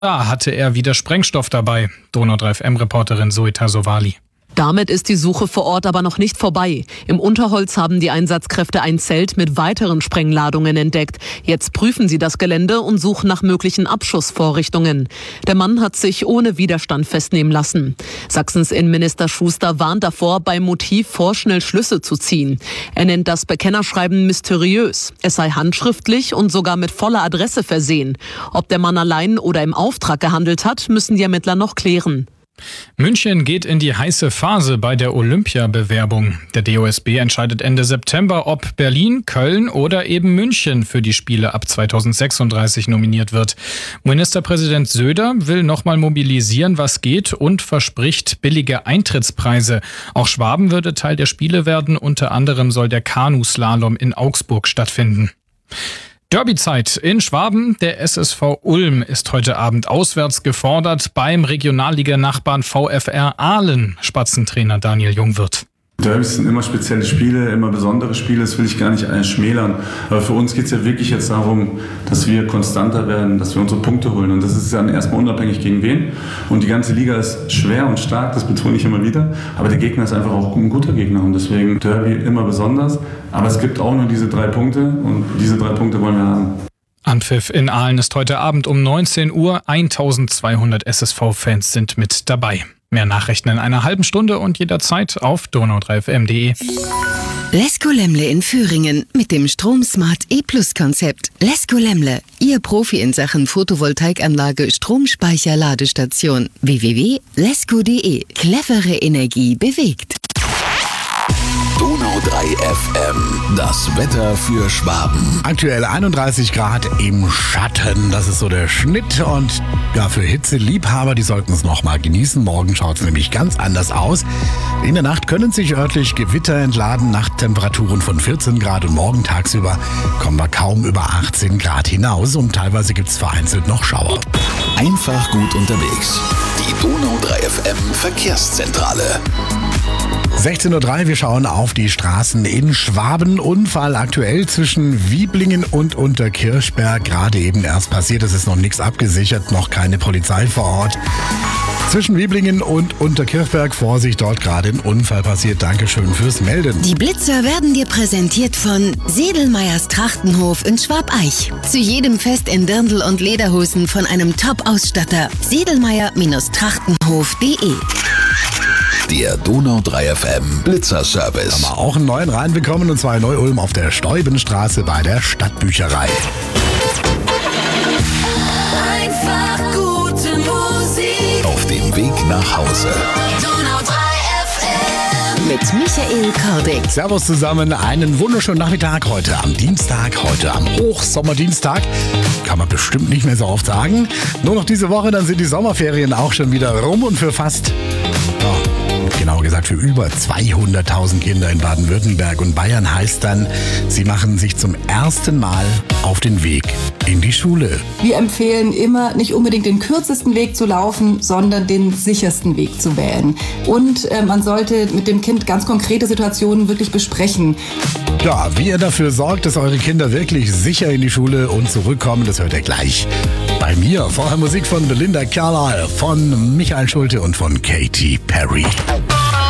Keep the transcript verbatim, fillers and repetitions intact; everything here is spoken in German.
Da hatte er wieder Sprengstoff dabei. Donau drei F M-Reporterin Zoe Tassovali. Damit ist die Suche vor Ort aber noch nicht vorbei. Im Unterholz haben die Einsatzkräfte ein Zelt mit weiteren Sprengladungen entdeckt. Jetzt prüfen sie das Gelände und suchen nach möglichen Abschussvorrichtungen. Der Mann hat sich ohne Widerstand festnehmen lassen. Sachsens Innenminister Schuster warnt davor, beim Motiv vorschnell Schlüsse zu ziehen. Er nennt das Bekennerschreiben mysteriös. Es sei handschriftlich und sogar mit voller Adresse versehen. Ob der Mann allein oder im Auftrag gehandelt hat, müssen die Ermittler noch klären. München geht in die heiße Phase bei der Olympiabewerbung. Der D O S B entscheidet Ende September, ob Berlin, Köln oder eben München für die Spiele ab zweitausendsechsunddreißig nominiert wird. Ministerpräsident Söder will nochmal mobilisieren, was geht, und verspricht billige Eintrittspreise. Auch Schwaben würde Teil der Spiele werden. Unter anderem soll der Kanuslalom in Augsburg stattfinden. Derbyzeit in Schwaben. Der S S V Ulm ist heute Abend auswärts gefordert beim Regionalliga-Nachbarn V F R Aalen. Spatzentrainer Daniel Jungwirth. Derbys sind immer spezielle Spiele, immer besondere Spiele, das will ich gar nicht schmälern. Aber für uns geht es ja wirklich jetzt darum, dass wir konstanter werden, dass wir unsere Punkte holen. Und das ist dann erstmal unabhängig gegen wen. Und die ganze Liga ist schwer und stark, das betone ich immer wieder. Aber der Gegner ist einfach auch ein guter Gegner und deswegen Derby immer besonders. Aber es gibt auch nur diese drei Punkte und diese drei Punkte wollen wir haben. Anpfiff in Aalen ist heute Abend um neunzehn Uhr. eintausendzweihundert S S V-Fans sind mit dabei. Mehr Nachrichten in einer halben Stunde und jederzeit auf donau drei f m punkt de. Lesko Lemle in Thüringen mit dem Stromsmart E-Plus-Konzept. Lesko Lemle, Ihr Profi in Sachen Photovoltaikanlage, Stromspeicher, Ladestation. w w w punkt lesko punkt de. Clevere Energie bewegt. Donau drei F M, das Wetter für Schwaben. Aktuell einunddreißig Grad im Schatten, das ist so der Schnitt, und ja, für Hitzeliebhaber, die sollten es noch mal genießen. Morgen schaut es nämlich ganz anders aus. In der Nacht können sich örtlich Gewitter entladen, Nachttemperaturen von vierzehn Grad, und morgen tagsüber kommen wir kaum über achtzehn Grad hinaus und teilweise gibt es vereinzelt noch Schauer. Einfach gut unterwegs. Die Donau drei F M Verkehrszentrale. sechzehn Uhr drei, wir schauen auf die Straßen in Schwaben. Unfall aktuell zwischen Wieblingen und Unterkirchberg. Gerade eben erst passiert, es ist noch nichts abgesichert, noch keine Polizei vor Ort. Zwischen Wieblingen und Unterkirchberg, Vorsicht, dort gerade ein Unfall passiert. Dankeschön fürs Melden. Die Blitzer werden dir präsentiert von Sedelmeyers Trachtenhof in Schwabeich. Zu jedem Fest in Dirndl und Lederhosen von einem Top-Ausstatter. sedelmeyer Trachtenhof punkt de. Der Donau drei F M Blitzer-Service. Haben wir auch einen neuen reinbekommen, und zwar in Neu-Ulm auf der Steubenstraße bei der Stadtbücherei. Einfach gute Musik. Auf dem Weg nach Hause. Donau drei F M. Mit Michael Kordick. Servus zusammen, einen wunderschönen Nachmittag heute am Dienstag, heute am Hochsommerdienstag. Kann man bestimmt nicht mehr so oft sagen. Nur noch diese Woche, dann sind die Sommerferien auch schon wieder rum, und für fast... Oh, genauer gesagt für über zweihunderttausend Kinder in Baden-Württemberg und Bayern heißt dann, sie machen sich zum ersten Mal auf den Weg in die Schule. Wir empfehlen immer, nicht unbedingt den kürzesten Weg zu laufen, sondern den sichersten Weg zu wählen. Und äh, man sollte mit dem Kind ganz konkrete Situationen wirklich besprechen. Ja, wie ihr dafür sorgt, dass eure Kinder wirklich sicher in die Schule und zurückkommen, das hört ihr gleich bei mir. Vorher Musik von Belinda Carlisle, von Michael Schulte und von Katy Perry.